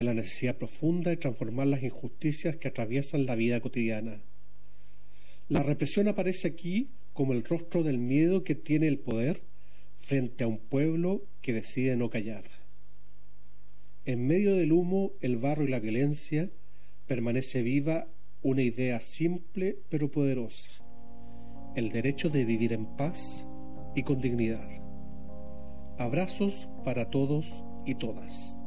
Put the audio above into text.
la necesidad profunda de transformar las injusticias que atraviesan la vida cotidiana. La represión aparece aquí como el rostro del miedo que tiene el poder frente a un pueblo que decide no callar. En medio del humo, el barro y la violencia, permanece viva una idea simple pero poderosa: el derecho de vivir en paz y con dignidad. Abrazos para todos y todas.